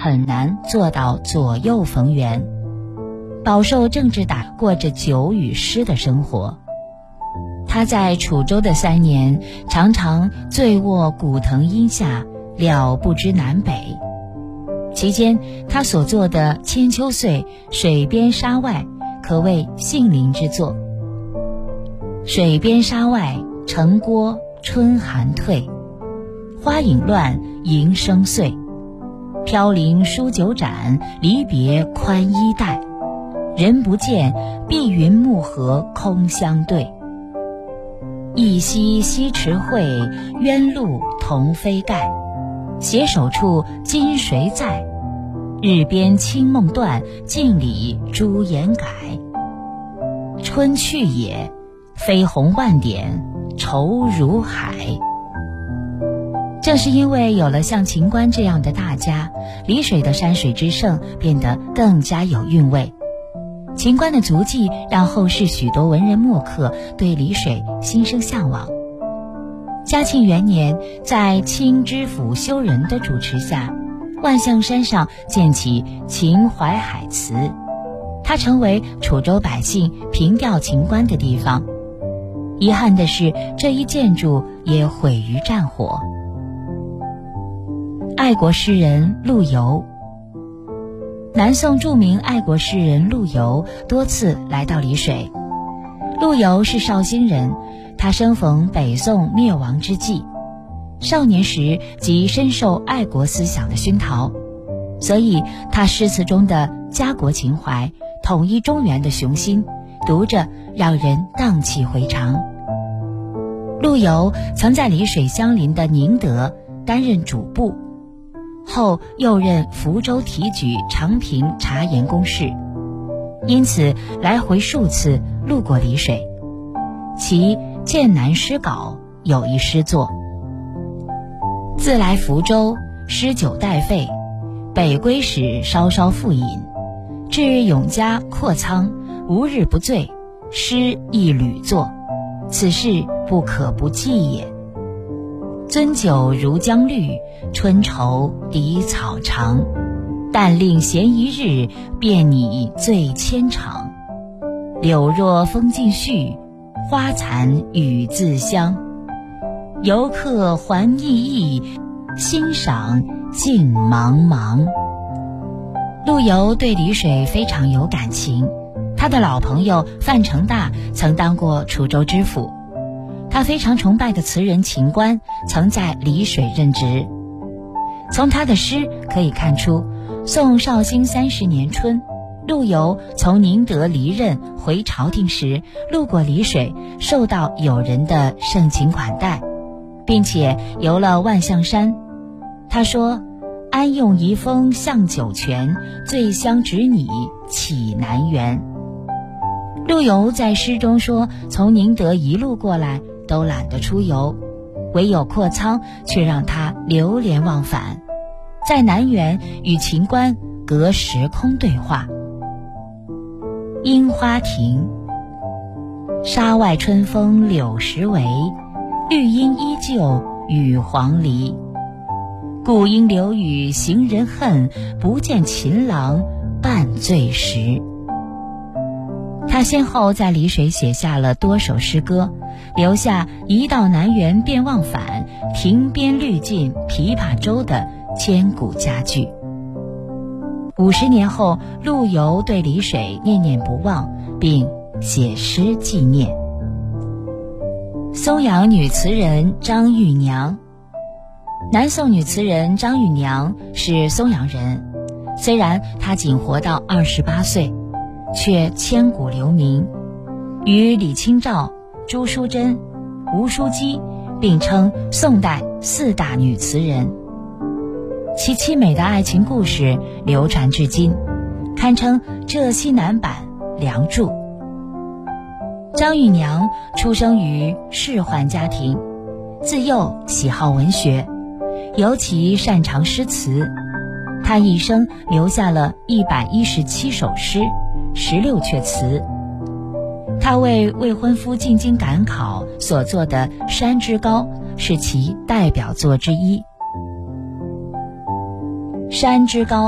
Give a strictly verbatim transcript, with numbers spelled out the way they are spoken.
很难做到左右逢源，饱受政治打，过着酒与诗的生活。他在楚州的三年，常常醉卧古藤阴下，了不知南北。期间他所作的《千秋岁》《水边沙外》可谓杏林之作。水边沙外，城郭春寒退，花影乱，迎声碎。飘零书九盏，离别宽衣带。人不见，碧云暮河空相对。一夕西池会，鸳鹭同飞盖。携手处今谁在？日边清梦断，镜里朱颜改。春去也，飞鸿万点，愁如海。正是因为有了像秦观这样的大家，丽水的山水之胜变得更加有韵味。秦观的足迹让后世许多文人墨客对丽水心生向往。嘉庆元年，在清知府修仁的主持下，万象山上建起秦淮海祠，它成为楚州百姓凭吊秦观的地方。遗憾的是，这一建筑也毁于战火。爱国诗人陆游。南宋著名爱国诗人陆游多次来到丽水。陆游是绍兴人，他生逢北宋灭亡之际，少年时即深受爱国思想的熏陶，所以他诗词中的家国情怀、统一中原的雄心，读着让人荡气回肠。陆游曾在丽水相邻的宁德担任主簿，后又任福州提举长平察言公事，因此来回数次路过丽水。其《剑南诗稿》有一诗作：自来福州，诗酒待废，北归时稍稍复饮，至永嘉阔仓，无日不醉，诗一屡作，此事不可不记也。樽酒如将绿，春愁荻草长。但令闲一日，便拟醉千场。柳若风尽续，花残雨自香。游客还意意，欣赏尽茫茫。陆游对丽水非常有感情，他的老朋友范成大曾当过楚州知府，他非常崇拜的词人秦观曾在丽水任职。从他的诗可以看出，宋绍兴三十年春，陆游从宁德离任回朝廷时，路过丽水，受到友人的盛情款待，并且游了万象山。他说：安用遗风向酒泉，醉乡只拟起南园。陆游在诗中说，从宁德一路过来都懒得出游，唯有阔仓却让他流连忘返，在南园与秦观隔时空对话。樱花亭，沙外春风柳时围，绿阴依旧雨黄鹂。故应留与行人恨，不见秦郎半醉时。他先后在丽水写下了多首诗歌，留下一到南园便忘返，亭边绿尽琵琶洲的千古佳句。五十年后，陆游对丽水念念不忘，并写诗纪念。松阳女词人张玉娘。南宋女词人张玉娘是松阳人，虽然她仅活到二十八岁，却千古留名，与李清照、朱淑珍、吴淑姬并称宋代四大女词人。其凄美的爱情故事流传至今，堪称浙西南版梁祝。张玉娘出生于仕宦家庭，自幼喜好文学，尤其擅长诗词。她一生留下了一百一十七首诗，十六阙词。她为未婚夫进京赶考所作的《山之高》是其代表作之一。《山之高》